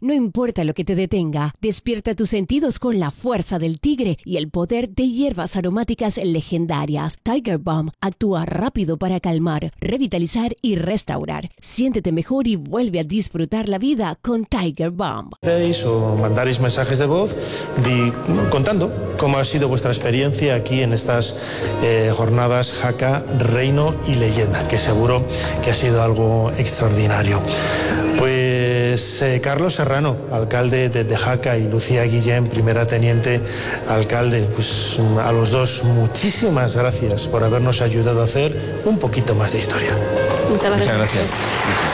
No importa lo que te detenga, despierta tus sentidos con la fuerza del tigre y el poder de hierbas aromáticas legendarias. Tiger Balm actúa rápido para calmar, revitalizar y restaurar. Siéntete mejor y vuelve a disfrutar la vida con Tiger Balm. O mandaréis mensajes de voz contando cómo ha sido vuestra experiencia aquí en estas jornadas Jaca, Reino y Leyenda, que seguro que ha sido algo extraordinario. Pues Carlos Serrano, alcalde de Jaca, y Lucía Guillén, primera teniente alcalde, pues a los dos muchísimas gracias por habernos ayudado a hacer un poquito más de historia. Muchas gracias.